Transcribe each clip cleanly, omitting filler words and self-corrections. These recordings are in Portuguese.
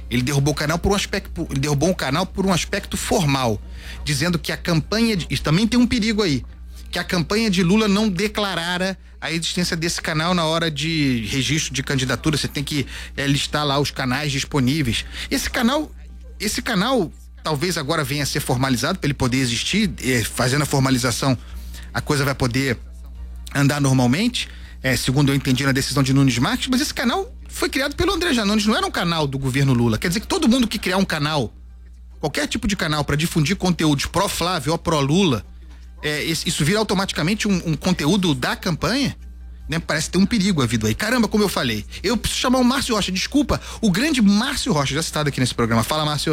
Ele derrubou o canal por um aspecto formal, dizendo que a campanha isso também tem um perigo aí, que a campanha de Lula não declarara a existência desse canal na hora de registro de candidatura. Você tem que listar lá os canais disponíveis. Esse canal talvez agora venha a ser formalizado para ele poder existir. Fazendo a formalização, a coisa vai poder andar normalmente, segundo eu entendi na decisão de Nunes Marques. Mas esse canal foi criado pelo André Janones, não era um canal do governo Lula. Quer dizer que todo mundo que criar um canal, qualquer tipo de canal para difundir conteúdos pró-Flávio ou pró-Lula, isso vira automaticamente um conteúdo da campanha, né? Parece ter um perigo havido aí. Caramba, como eu falei, eu preciso chamar o Márcio Rocha, desculpa, o grande Márcio Rocha, já citado aqui nesse programa. Fala, Márcio.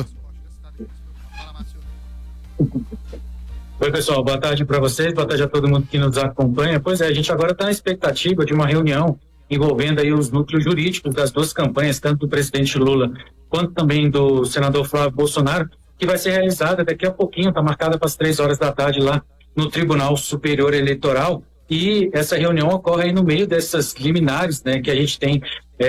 Oi, pessoal, boa tarde para vocês, boa tarde a todo mundo que nos acompanha. Pois é, a gente agora está na expectativa de uma reunião envolvendo aí os núcleos jurídicos das duas campanhas, tanto do presidente Lula quanto também do senador Flávio Bolsonaro, que vai ser realizada daqui a pouquinho, está marcada para as 15h lá no Tribunal Superior Eleitoral. E essa reunião ocorre aí no meio dessas liminares, né, que a gente tem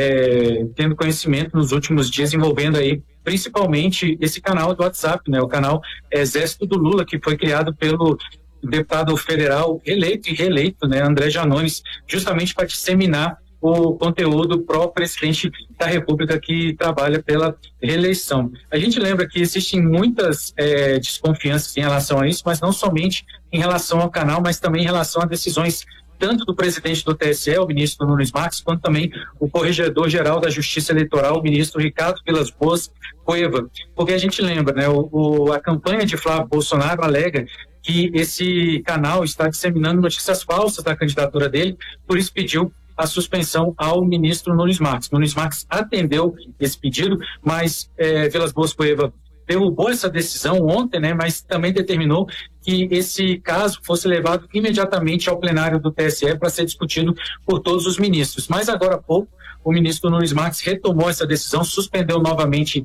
tendo conhecimento nos últimos dias, envolvendo aí principalmente esse canal do WhatsApp, né, o canal Exército do Lula, que foi criado pelo deputado federal eleito e reeleito, né, André Janones, justamente para disseminar o conteúdo pró-presidente da República que trabalha pela reeleição. A gente lembra que existem muitas desconfianças em relação a isso, mas não somente em relação ao canal, mas também em relação a decisões tanto do presidente do TSE, o ministro Nunes Marques, quanto também o corregedor-geral da Justiça Eleitoral, o ministro Ricardo Vilas Boas Cueva. Porque a gente lembra, né, a campanha de Flávio Bolsonaro alega que esse canal está disseminando notícias falsas da candidatura dele, por isso pediu a suspensão ao ministro Nunes Marques. Nunes Marques atendeu esse pedido, mas Vilas Boas Cueva derrubou essa decisão ontem, né, mas também determinou que esse caso fosse levado imediatamente ao plenário do TSE para ser discutido por todos os ministros. Mas agora há pouco, o ministro Nunes Marques retomou essa decisão, suspendeu novamente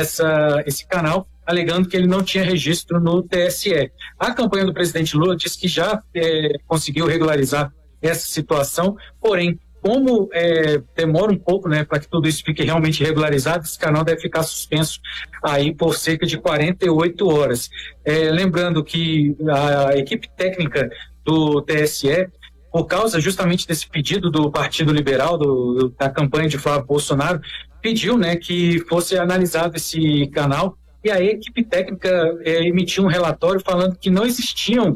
esse canal, alegando que ele não tinha registro no TSE. A campanha do presidente Lula diz que já conseguiu regularizar essa situação, porém, como demora um pouco, né, para que tudo isso fique realmente regularizado, esse canal deve ficar suspenso aí por cerca de 48 horas. Lembrando que a equipe técnica do TSE, por causa justamente desse pedido do Partido Liberal, da campanha de Flávio Bolsonaro, pediu, né, que fosse analisado esse canal, e a equipe técnica emitiu um relatório falando que não existiam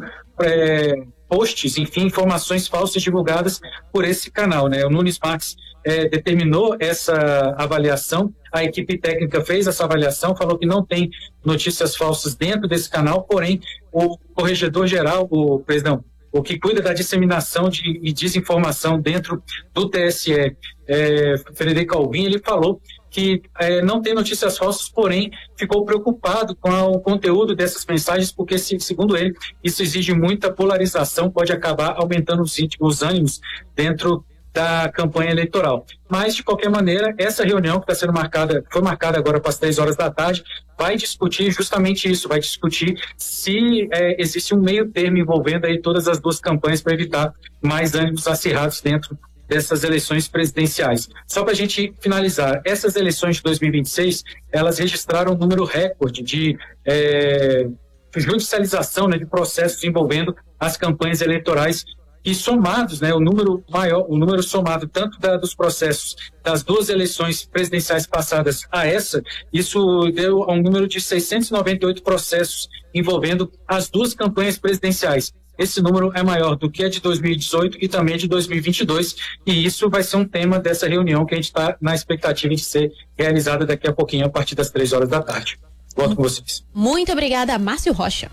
posts, enfim, informações falsas divulgadas por esse canal, né? O Nunes Marques determinou essa avaliação, a equipe técnica fez essa avaliação, falou que não tem notícias falsas dentro desse canal, porém o corregedor-geral, o que cuida da disseminação e desinformação dentro do TSE, Frederico Alvim, ele falou que não tem notícias falsas, porém ficou preocupado com o conteúdo dessas mensagens, porque, segundo ele, isso exige muita polarização, pode acabar aumentando os ânimos dentro da campanha eleitoral. Mas, de qualquer maneira, essa reunião que está sendo foi marcada agora para as 15h, vai discutir justamente isso, vai discutir se existe um meio termo envolvendo aí todas as duas campanhas para evitar mais ânimos acirrados dentro dessas eleições presidenciais. Só para a gente finalizar, essas eleições de 2026, elas registraram um número recorde de judicialização, né, de processos envolvendo as campanhas eleitorais, e somados, né, o número somado tanto dos processos das duas eleições presidenciais passadas a isso deu a um número de 698 processos envolvendo as duas campanhas presidenciais. Esse número é maior do que a de 2018 e também de 2022, e isso vai ser um tema dessa reunião que a gente está na expectativa de ser realizada daqui a pouquinho, a partir das 15h. Volto com vocês. Muito obrigada, Márcio Rocha.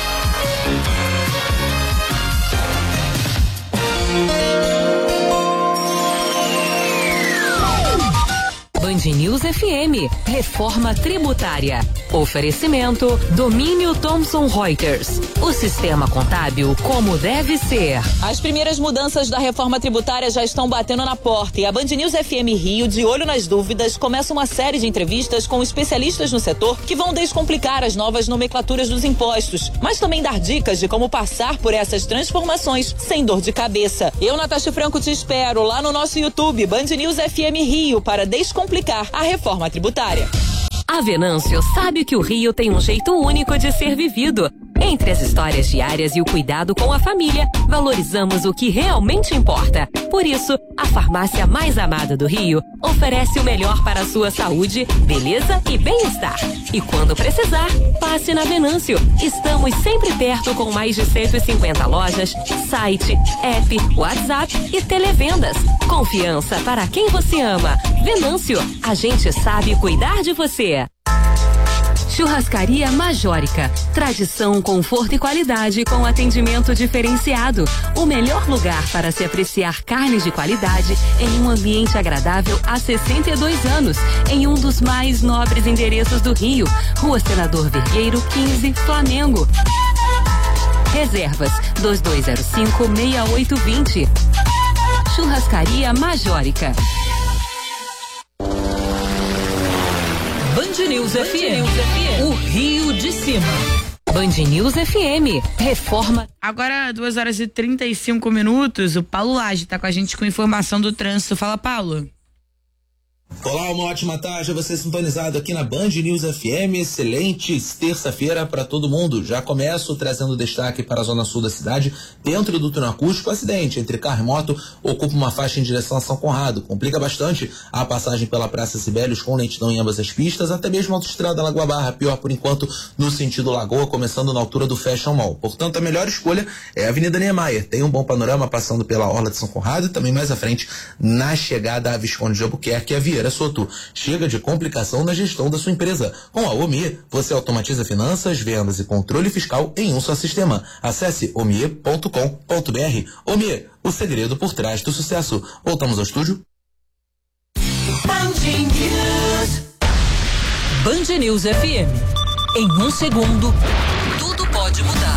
Band News FM, Reforma Tributária. Oferecimento, Domínio Thomson Reuters. O sistema contábil como deve ser. As primeiras mudanças da reforma tributária já estão batendo na porta, e a Band News FM Rio, de olho nas dúvidas, começa uma série de entrevistas com especialistas no setor que vão descomplicar as novas nomenclaturas dos impostos, mas também dar dicas de como passar por essas transformações sem dor de cabeça. Eu, Natasha Franco, te espero lá no nosso YouTube, Band News FM Rio, para descomplicar a reforma tributária. A Venâncio sabe que o Rio tem um jeito único de ser vivido. Entre as histórias diárias e o cuidado com a família, valorizamos o que realmente importa. Por isso, a farmácia mais amada do Rio oferece o melhor para a sua saúde, beleza e bem-estar. E quando precisar, passe na Venâncio. Estamos sempre perto com mais de 150 lojas, site, app, WhatsApp e televendas. Confiança para quem você ama. Venâncio, a gente sabe cuidar de você. Churrascaria Majórica. Tradição, conforto e qualidade com atendimento diferenciado. O melhor lugar para se apreciar carnes de qualidade em um ambiente agradável há 62 anos. Em um dos mais nobres endereços do Rio. Rua Senador Vergueiro 15, Flamengo. Reservas 2205-6820. Churrascaria Majórica. Band News FM, o Rio de Cima. Band News FM, reforma. Agora, 2h35, o Paulo Lage tá com a gente com informação do trânsito. Fala, Paulo. Olá, uma ótima tarde, você sintonizado aqui na Band News FM, excelente terça-feira para todo mundo. Já começo trazendo destaque para a zona sul da cidade, dentro do túnel acústico, acidente entre carro e moto ocupa uma faixa em direção a São Conrado, complica bastante a passagem pela Praça Sibelius com lentidão em ambas as pistas, até mesmo a autoestrada Lagoa Barra, pior por enquanto no sentido Lagoa, começando na altura do Fashion Mall. Portanto, a melhor escolha é a Avenida Niemeyer, tem um bom panorama passando pela Orla de São Conrado e também mais à frente na chegada à Visconde de Albuquerque, a Vieira Soto. Chega de complicação na gestão da sua empresa. Com a OMIE, você automatiza finanças, vendas e controle fiscal em um só sistema. Acesse omie.com.br. OMIE, o segredo por trás do sucesso. Voltamos ao estúdio. Band News FM. Em um segundo,